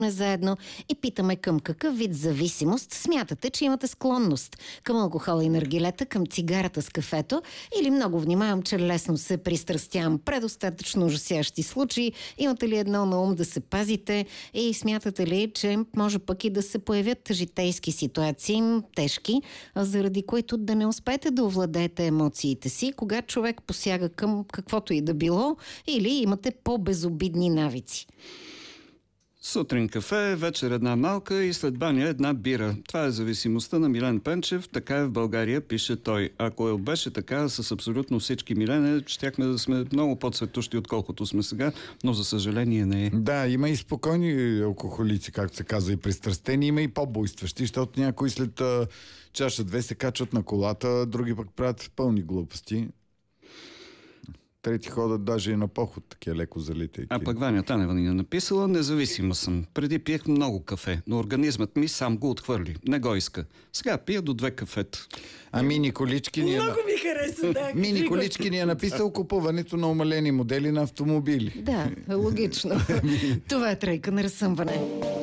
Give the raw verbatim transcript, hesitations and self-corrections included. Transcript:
заедно и питаме към какъв вид зависимост смятате, че имате склонност. Към алкохола и наргилета, към цигарата с кафето или много внимавам, че лесно се пристрастявам. Предостатъчно ужасящи случаи. Имате ли едно на ум да се пазите и смятате ли, че може пък и да се появят житейски ситуации, тежки, заради които да не успеете да овладеете емоциите си, когато човек посяга към каквото и да било, или имате по-безобидни навици? Сутрин кафе, вечер една малка и след баня една бира. Това е зависимостта на Милен Пенчев. Така е в България, пише той. Ако беше така с абсолютно всички Милене, щяхме да сме много по-цветущи, отколкото сме сега, но за съжаление не е. Да, има и спокойни алкохолици, както се казва, и пристрастени, има и по-буйстващи, защото някои след а, чаша-две се качват на колата, други пък правят пълни глупости. Трети ходят даже и на поход, такива леко залитайки. А пък Ваня Танева ни е написала: независима съм. Преди пиех много кафе, но организмът ми сам го отхвърли. Не го иска. Сега пия до две кафета. А Мини Колички ни е... Много ми хареса, да. Мини Колички ни е написал купуването на умалени модели на автомобили. Да, логично. Това е тройка на разсъмване.